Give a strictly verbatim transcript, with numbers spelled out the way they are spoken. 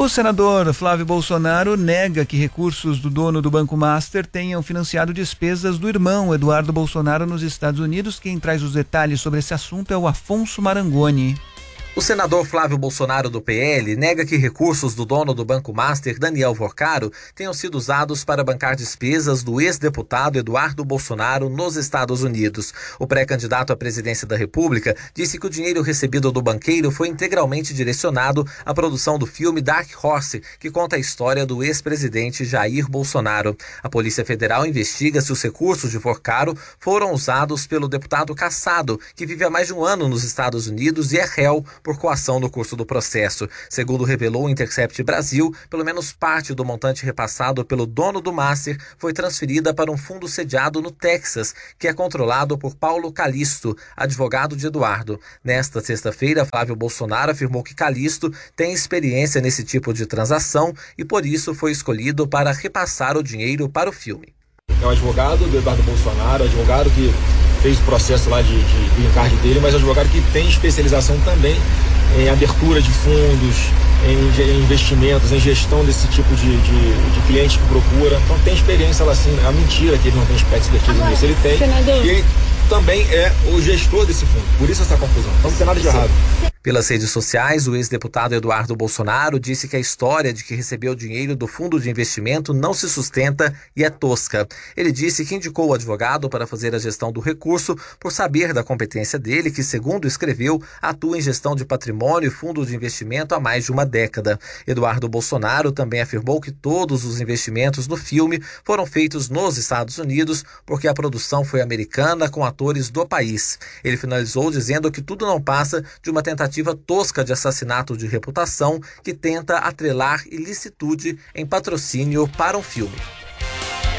O senador Flávio Bolsonaro nega que recursos do dono do Banco Master tenham financiado despesas do irmão Eduardo Bolsonaro nos Estados Unidos. Quem traz os detalhes sobre esse assunto é o Afonso Marangoni. O senador Flávio Bolsonaro, do P L, nega que recursos do dono do Banco Master, Daniel Vorcaro, tenham sido usados para bancar despesas do ex-deputado Eduardo Bolsonaro nos Estados Unidos. O pré-candidato à presidência da República disse que o dinheiro recebido do banqueiro foi integralmente direcionado à produção do filme Dark Horse, que conta a história do ex-presidente Jair Bolsonaro. A Polícia Federal investiga se os recursos de Vorcaro foram usados pelo deputado Cassado, que vive há mais de um ano nos Estados Unidos e é réu por coação no curso do processo. Segundo revelou o Intercept Brasil, pelo menos parte do montante repassado pelo dono do Master foi transferida para um fundo sediado no Texas, que é controlado por Paulo Calisto, advogado de Eduardo. Nesta sexta-feira, Flávio Bolsonaro afirmou que Calisto tem experiência nesse tipo de transação e por isso foi escolhido para repassar o dinheiro para o filme. É o advogado do Eduardo Bolsonaro, advogado que fez o processo lá de, de green card dele, mas é um advogado que tem especialização também em abertura de fundos, em, em investimentos, em gestão desse tipo de, de, de cliente que procura. Então tem experiência lá sim. É uma mentira que ele não tem expertise nisso, ele tem. Senador. E ele também é o gestor desse fundo. Por isso essa confusão. Não tem nada de errado. Pelas redes sociais, o ex-deputado Eduardo Bolsonaro disse que a história de que recebeu dinheiro do fundo de investimento não se sustenta e é tosca. Ele disse que indicou o advogado para fazer a gestão do recurso por saber da competência dele, que, segundo escreveu, atua em gestão de patrimônio e fundos de investimento há mais de uma década. Eduardo Bolsonaro também afirmou que todos os investimentos no filme foram feitos nos Estados Unidos porque a produção foi americana com atores do país. Ele finalizou dizendo que tudo não passa de uma tentativa tosca de assassinato de reputação que tenta atrelar ilicitude em patrocínio para um filme.